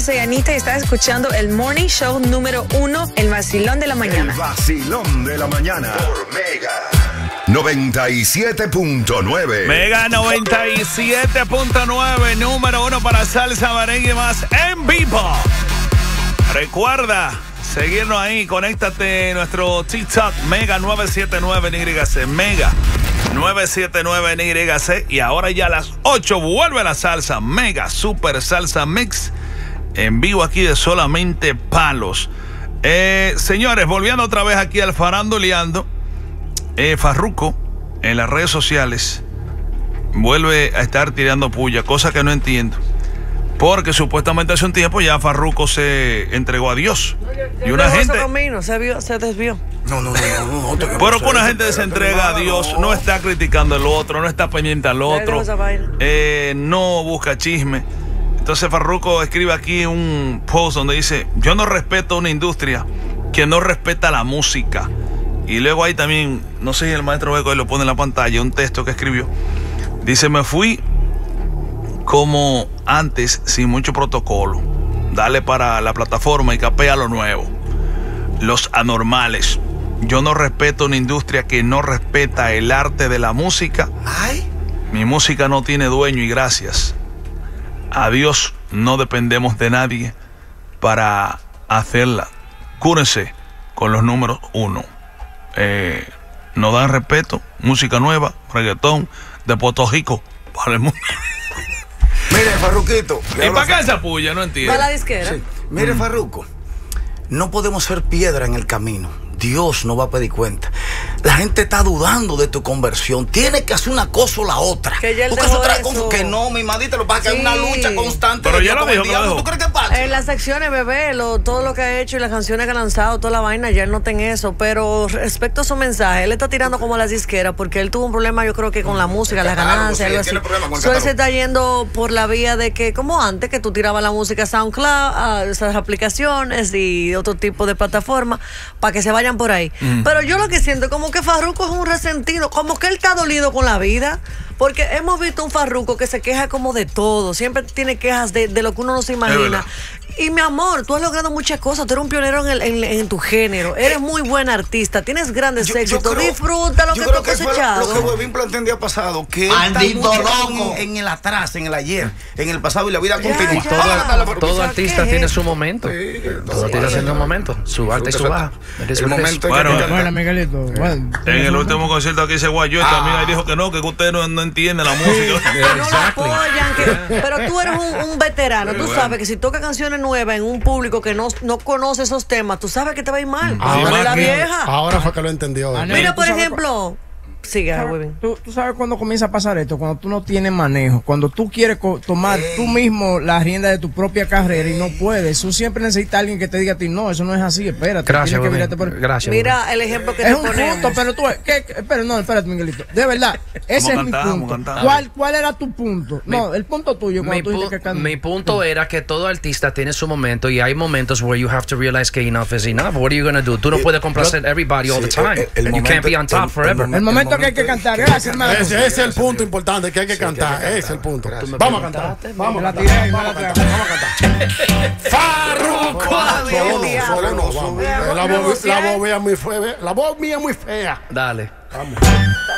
soy Anita y estás escuchando el Morning Show número 1, El Vacilón de la Mañana. El Vacilón de la Mañana por Mega 97.9. Mega 97.9, número 1 para salsa, merengue y más en vivo. Recuerda seguirnos ahí, conéctate en nuestro TikTok, Mega 979 NYC, Mega 979 NYC. Y ahora ya a las 8 vuelve la salsa, Mega Super Salsa Mix, en vivo aquí de Solamente Palos. Señores, volviendo otra vez aquí al faranduleando, Farruko en las redes sociales vuelve a estar tirando puya, cosa que no entiendo. Porque supuestamente hace un tiempo ya Farruko se entregó a Dios. Y una gente se desvió. No. Pero que una gente se entrega a Dios, no está criticando al otro, no está pendiente al otro, no busca chisme. Entonces Farruko escribe aquí un post donde dice: yo no respeto una industria que no respeta la música. Y luego ahí también, no sé si el maestro Beco lo pone en la pantalla, un texto que escribió. Dice: me fui como antes, sin mucho protocolo. Dale para la plataforma y capea lo nuevo. Los anormales. Yo no respeto una industria que no respeta el arte de la música. Mi música no tiene dueño y gracias a Dios no dependemos de nadie para hacerla. Cúrense con los números 1. Nos dan respeto, música nueva, reggaetón de Puerto Rico para el mundo. Mire, Farruquito. ¿Y para qué esa puya? No entiendo. ¿Para la disquera? Sí. Mire, Farruko, no podemos ser piedra en el camino. Dios no va a pedir cuenta. La gente está dudando de tu conversión. Tienes que hacer una cosa o la otra. Que ya él porque dejó eso trae eso. como que no, mi madita, lo que pasa es que hay una lucha constante. Pero de ya Dios lo con el dijo, diablo. lo ¿Tú crees que pasa? En las secciones, bebé, todo lo que ha hecho y las canciones que ha lanzado, toda la vaina, ya él no tiene eso. Pero respecto a su mensaje, él está tirando como a las disqueras porque él tuvo un problema, yo creo que con la música, las ganancias, algo así. Él se está yendo por la vía de que, como antes, que tú tirabas la música a SoundCloud, a esas aplicaciones y otro tipo de plataformas, para que se vayan por ahí. Pero yo lo que siento como que Farruko es un resentido, como que él está dolido con la vida, porque hemos visto un Farruko que se queja como de todo, siempre tiene quejas de lo que uno no se imagina. Y mi amor, tú has logrado muchas cosas, tú eres un pionero en tu género, eres muy buen artista, tienes grandes éxitos, disfruta lo que tú has cosechado. Lo que Webin planteó el día pasado, que él está mucho en el atrás, en el ayer, en el pasado, y la vida continúa. Todo artista tiene su momento. Todo artista tiene un momento, su alta y su baja. El momento Bueno, Miguelito. En el último concierto aquí se guayó, esta amiga y dijo que usted no entiende la música. Que no la apoyan, pero tú eres un veterano, tú sabes que si toca canciones nuevas en un público que no conoce esos temas, tú sabes que te va a ir mal. La vieja. Ahora fue que lo entendió. Mira, por ejemplo, sigue, tú sabes cuándo comienza a pasar esto, cuando tú no tienes manejo, cuando tú quieres tomar tú mismo la rienda de tu propia carrera y no puedes. Tú siempre necesitas a alguien que te diga a ti: no, eso no es así, espérate. Gracias, Gracias. Mira el ejemplo que es te un ponemos. punto, pero tú, espérate, Miguelito. De verdad, ese es mi punto. ¿Cuál era tu punto? No, el punto tuyo cuando tú dijiste que mi punto era que todo artista tiene su momento y hay momentos where you have to realize que enough is enough. What are you going to do? Tú no puedes complacer everybody all the time. You can't be on top forever. El momento que hay que cantar. Gracias, hermano. Ese es el punto importante, que hay que cantar. Ese es el punto. Vamos a cantar. Vamos a cantar. Farruko. La voz mía es muy fea. Dale. Vamos.